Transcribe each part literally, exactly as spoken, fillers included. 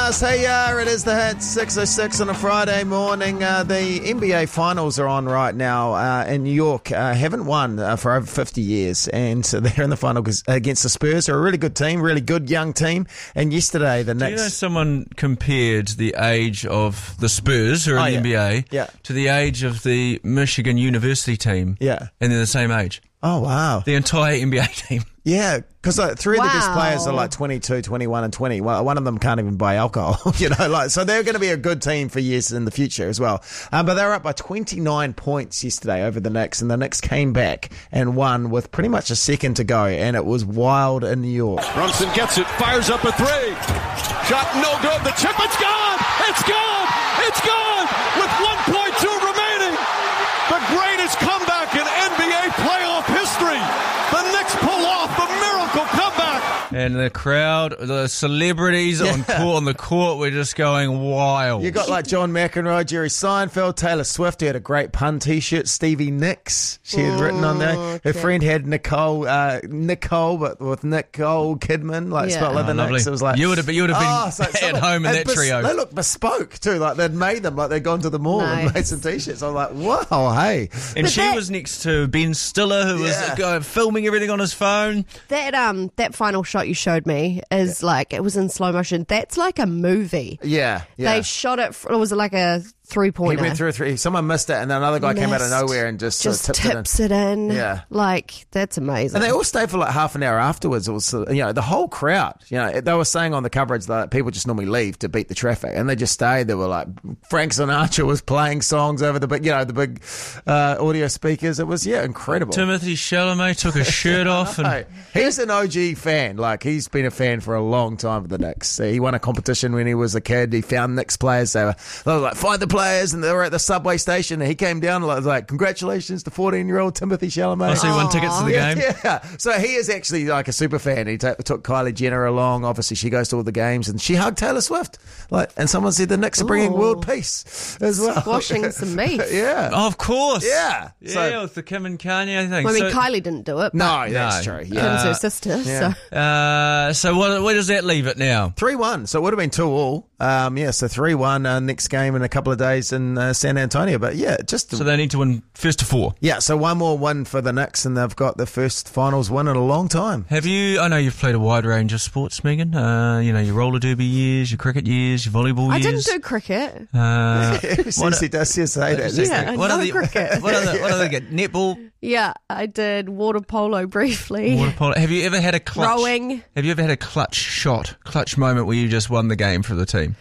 us. Hey, uh, it is the Hits, six oh six on a Friday morning. Uh, the N B A Finals are on right now uh, in New York. Uh, haven't won uh, for over fifty years, and so they're in the final against the Spurs, who are a really good team, really good young team. And yesterday, the Do Knicks... you know someone compared the age of the Spurs, who are Oh, in the yeah. N B A, Yeah. to the age of the Michigan University team? Yeah. And they're the same age. Oh, wow. The entire N B A team. Yeah, because like, three of the best Wow. players are like twenty-two, twenty-one and twenty. Well, one of them can't even buy alcohol, you know, like, so they're going to be a good team for years in the future as well. Um, but they were up by twenty-nine points yesterday over the Knicks, and the Knicks came back and won with pretty much a second to go, and it was wild in New York. Brunson gets it, fires up a three. Shot no good. The chip, it's gone! It's gone! It's gone! With one point two remaining. The greatest comeback in N B A playoff history. The Knicks pull off the miracle comeback. And the crowd, the celebrities on court, on the court were just going wild. You got like John McEnroe, Jerry Seinfeld, Taylor Swift, who had a great pun t-shirt, Stevie Nicks, she had written on there. Her okay. friend had Nicole, uh, Nicole, but with Nicole Kidman, like Yeah. spelled like Oh, the lovely. Knicks. It was like, You would have been- you would have been Oh, so at someone- home in and that bes- trio. They look bespoke too, like they'd made them, like they'd gone to the mall and Nice. made some t-shirts. I'm like, wow, hey. And But she that- was next to Ben Stiller, who Yeah. was uh, filming everything on his phone. That um that final shot you showed me is like, it was in slow motion. That's like a movie. Yeah, yeah. They shot it. For, it was like a three He pointer. went through a three. Someone missed it, and then another guy came out of Missed. nowhere and just, Just sort of tipped tips it in. Yeah. Like, that's amazing. And they all stayed for like half an hour afterwards. It was, uh, you know, the whole crowd. You know, they were saying on the coverage that people just normally leave to beat the traffic, and they just stayed. They were like, Frank Sinatra was playing songs over the big, you know, the big uh, audio speakers. It was, yeah, incredible. Timothy Chalamet took his shirt off. and Hey, he's an O G fan. Like, he's been a fan for a long time of the Knicks. He won a competition when he was a kid. He found Knicks players. They were, they were like, find the players, and they were at the subway station, and he came down and was like, congratulations to fourteen-year-old Timothy Chalamet. I see won tickets to the Yeah, game. yeah. So he is actually like a super fan. He t- took Kylie Jenner along. Obviously, she goes to all the games, and she hugged Taylor Swift. Like, and someone said the Knicks are bringing Ooh. world peace as well. Squashing some beef. yeah. Oh, of course. Yeah. Yeah, So- with the Kim and Kanye thing. I mean, So- Kylie didn't do it. No, but that's No. true. Kim's Yeah. her sister. yeah. So Uh, so what, where does that leave it now? three one. So it would have been two all. Um, yeah, so three one uh, next game in a couple of days in uh, San Antonio. But yeah, just. So they need to win first to four. yeah, so one more win for the Knicks, and they've got the first finals win in a long time. Have you, I know you've played a wide range of sports, Megan. Uh, you know, your roller derby years, your cricket years, your volleyball I years. didn't do cricket. Uh, Ceci does just say that. Yeah, what no are the, cricket. What are the, what are they get? Netball, Yeah, I did water polo briefly. water polo. Have you ever had a clutch? Rowing. Have you ever had a clutch shot, clutch moment where you just won the game for the team?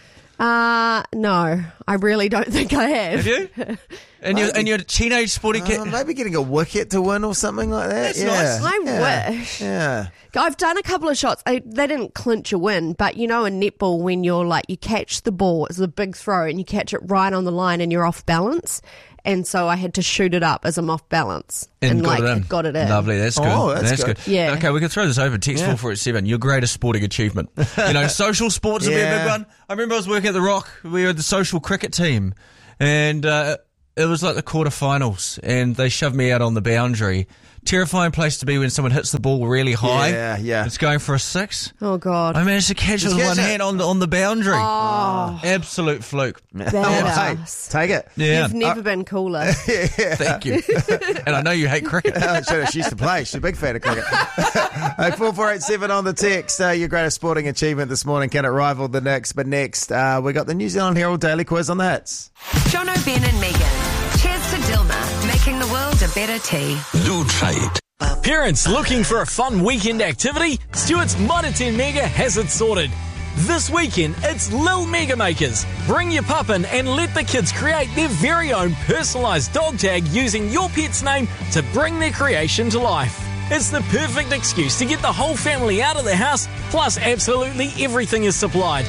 Uh, no, I really don't think I have. Have you? And you're, and you're a teenage sporting Uh, kid. maybe getting a wicket to win or something like that. That's yeah. nice. I yeah. wish. Yeah. I've done a couple of shots. I, they didn't clinch a win, but you know, in netball, when you're like, you catch the ball, it's a big throw, and you catch it right on the line and you're off balance. And so I had to shoot it up as I'm off balance. And, got like, it in. got it in. Lovely, that's good. Oh, that's good. Yeah. Okay, we can throw this over. Text Yeah. four four eight seven. Your greatest sporting achievement. You know, social sports would be a Yeah. big one. I remember I was working at the Rock. We were the social cricket team, and uh, it was like the quarterfinals, and they shoved me out on the boundary. Terrifying place to be when someone hits the ball really high. Yeah, yeah. It's going for a six. Oh, God. I managed to catch it with catch one it. hand on the, on the boundary. Oh, Absolute fluke. Hey, badass. take it. Yeah. You've never been cooler. Thank you. And I know you hate cricket. Oh, sure, she used to play. She's a big fan of cricket. Hey, four four eight seven on the text. Uh, your greatest sporting achievement this morning. Can it rival the Knicks? But next, uh, we got the New Zealand Herald Daily Quiz on the hits. Jono, Ben and Megan. Cheers to Dilma, making the world a better tea. Lutrate. Parents looking for a fun weekend activity? Stewart's Mitre ten Mega has it sorted. This weekend, it's Lil Mega Makers. Bring your pup in and let the kids create their very own personalised dog tag using your pet's name to bring their creation to life. It's the perfect excuse to get the whole family out of the house, plus absolutely everything is supplied.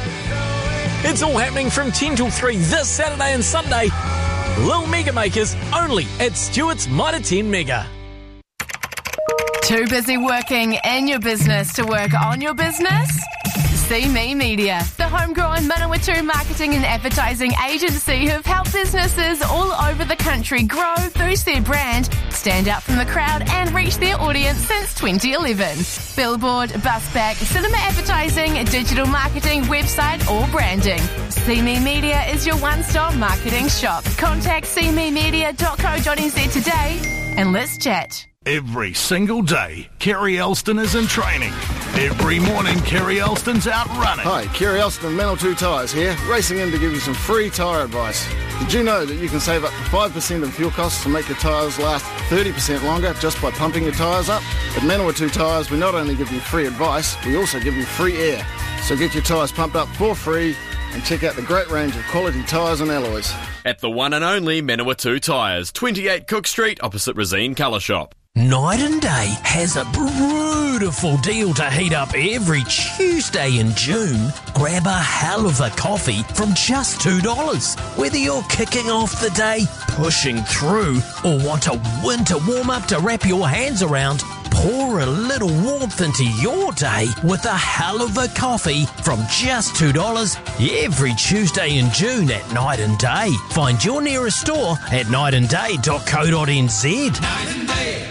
It's all happening from ten till three this Saturday and Sunday. Lil Mega Makers, only at Stewart's Mitre ten Mega. Too busy working in your business to work on your business? See Me Media, the homegrown Manawatu marketing and advertising agency who've helped businesses all over the country grow, boost their brand, stand out from the crowd and reach their audience since twenty eleven. Billboard, bus back, cinema advertising, digital marketing, website or branding. See Me Media is your one-stop marketing shop. Contact see me media dot co dot n z today and let's chat. Every single day, Kerry Elston is in training. Every morning, Kerry Elston's out running. Hi, Kerry Elston of Manawatu Tyres here, racing in to give you some free tyre advice. Did you know that you can save up to five percent of fuel costs to make your tyres last thirty percent longer just by pumping your tyres up? At Manawatu Tyres, we not only give you free advice, we also give you free air. So get your tyres pumped up for free and check out the great range of quality tyres and alloys. At the one and only Manawatu Tyres, twenty-eight Cook Street, opposite Rosine Colour Shop. Night and Day has a beautiful deal to heat up every Tuesday in June. Grab a hell of a coffee from just two dollars. Whether you're kicking off the day, pushing through, or want a winter warm-up to wrap your hands around, pour a little warmth into your day with a hell of a coffee from just two dollars every Tuesday in June at Night and Day. Find your nearest store at night and day dot co dot n z. Night and Day.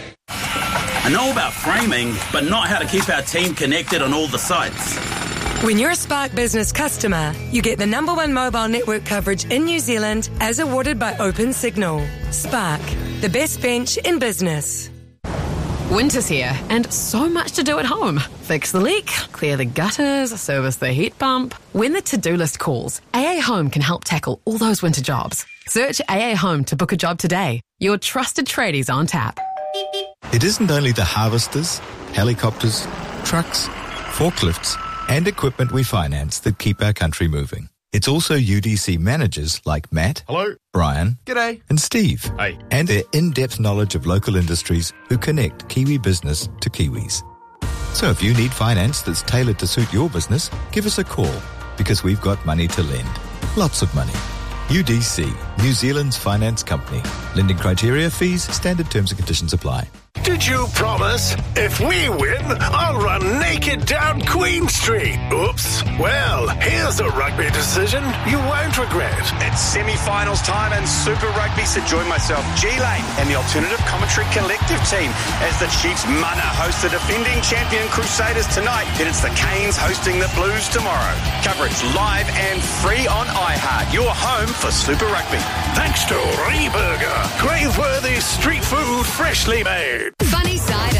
I know about framing, but not how to keep our team connected on all the sites. When you're a Spark Business customer, you get the number one mobile network coverage in New Zealand as awarded by Open Signal. Spark, the best bench in business. Winter's here and so much to do at home. Fix the leak, clear the gutters, service the heat pump. When the to-do list calls, A A Home can help tackle all those winter jobs. Search A A Home to book a job today. Your trusted tradies on tap. It isn't only the harvesters, helicopters, trucks, forklifts, and equipment we finance that keep our country moving. It's also U D C managers like Matt, hello, Brian, g'day, and Steve, hey, and their in-depth knowledge of local industries who connect Kiwi business to Kiwis. So if you need finance that's tailored to suit your business, give us a call because we've got money to lend. Lots of money. U D C, New Zealand's finance company. Lending criteria, fees, standard terms and conditions apply. Did you promise? If we win, I'll run naked down Queen Street. Oops. Well, here's a rugby decision you won't regret. It's semi-finals time and Super Rugby, so join myself, G-Lane, and the Alternative Commentary Collective team as the Chiefs Mana host the defending champion Crusaders tonight. Then it's the Canes hosting the Blues tomorrow. Coverage live and free on iHeart. Your home for Super Rugby. Thanks to Reburger, Graveworthy street food freshly made. Funny Side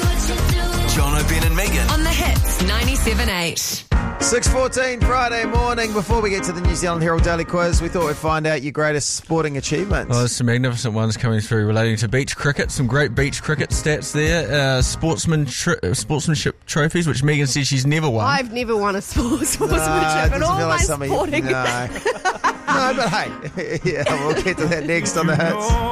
Up. John O'Brien and Megan. On the Hits ninety-seven point eight. six fourteen Friday morning. Before we get to the New Zealand Herald Daily Quiz, we thought we'd find out your greatest sporting achievements. Well, there's some magnificent ones coming through relating to beach cricket. Some great beach cricket stats there. Uh, sportsman tri- sportsmanship trophies, which Megan says she's never won. I've never won a sport, sportsmanship no, in all my like sporting. No. no, but hey, yeah, we'll get to that next on the Hits.